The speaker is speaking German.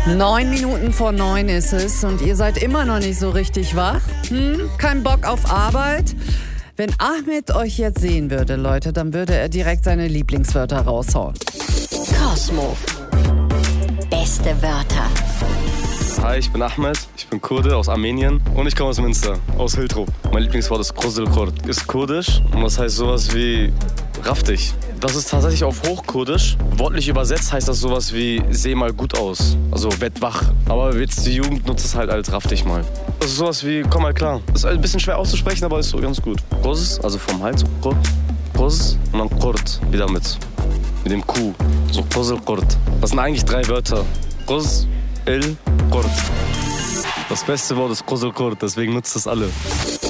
9 Minuten vor 9 ist es und ihr seid immer noch nicht so richtig wach. Kein Bock auf Arbeit? Wenn Ahmed euch jetzt sehen würde, Leute, dann würde er direkt seine Lieblingswörter raushauen. Cosmo. Beste Wörter. Hi, ich bin Ahmed, ich bin Kurde aus Armenien und ich komme aus Münster, aus Hiltrop. Mein Lieblingswort ist Kozelkurt, ist kurdisch und das heißt sowas wie raff dich. Das ist tatsächlich auf Hochkurdisch. Wortlich übersetzt heißt das sowas wie seh mal gut aus, also werd wach. Aber jetzt die Jugend nutzt es halt als raff dich mal. Das ist sowas wie komm mal klar. Das ist ein bisschen schwer auszusprechen, aber ist so ganz gut. Koz, also vom Hals, Koz und dann Kurt, wieder mit dem Q. So Kozelkurt. Das sind eigentlich 3 Wörter. Koz, Kurt. Das beste Wort ist Kozelkurt, deswegen nutzt das alle.